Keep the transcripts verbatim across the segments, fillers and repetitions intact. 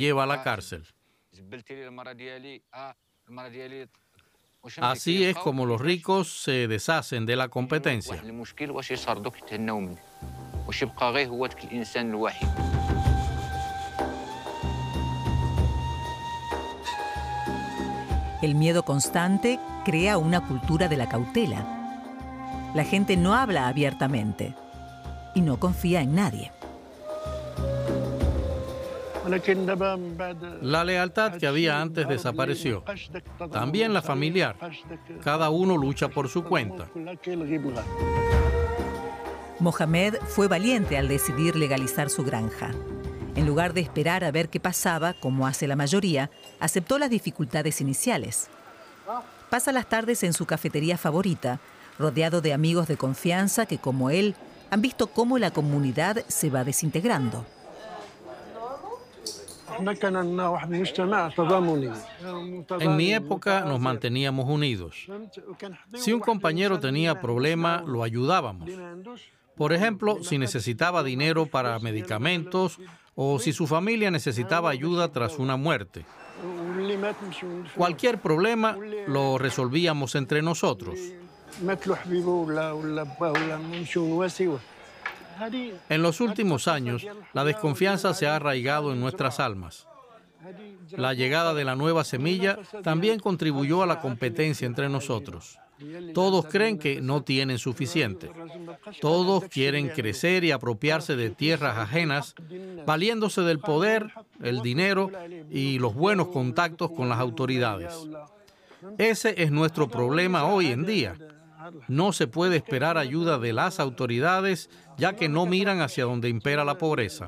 lleva a la cárcel. Así es como los ricos se deshacen de la competencia. El miedo constante crea una cultura de la cautela. La gente no habla abiertamente y no confía en nadie. La lealtad que había antes desapareció. También la familiar. Cada uno lucha por su cuenta. Mohamed fue valiente al decidir legalizar su granja. En lugar de esperar a ver qué pasaba, como hace la mayoría, aceptó las dificultades iniciales. Pasa las tardes en su cafetería favorita, rodeado de amigos de confianza que, como él, han visto cómo la comunidad se va desintegrando. En mi época nos manteníamos unidos. Si un compañero tenía problema, lo ayudábamos. Por ejemplo, si necesitaba dinero para medicamentos o si su familia necesitaba ayuda tras una muerte. Cualquier problema lo resolvíamos entre nosotros. En los últimos años, la desconfianza se ha arraigado en nuestras almas. La llegada de la nueva semilla también contribuyó a la competencia entre nosotros. Todos creen que no tienen suficiente. Todos quieren crecer y apropiarse de tierras ajenas, valiéndose del poder, el dinero y los buenos contactos con las autoridades. Ese es nuestro problema hoy en día. No se puede esperar ayuda de las autoridades, ya que no miran hacia donde impera la pobreza.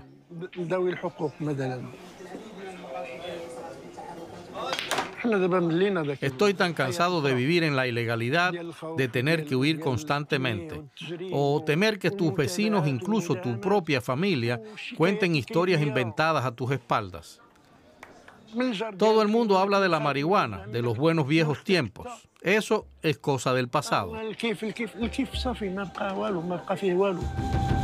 Estoy tan cansado de vivir en la ilegalidad, de tener que huir constantemente, o temer que tus vecinos, incluso tu propia familia, cuenten historias inventadas a tus espaldas. Todo el mundo habla de la marihuana, de los buenos viejos tiempos. Eso es cosa del pasado.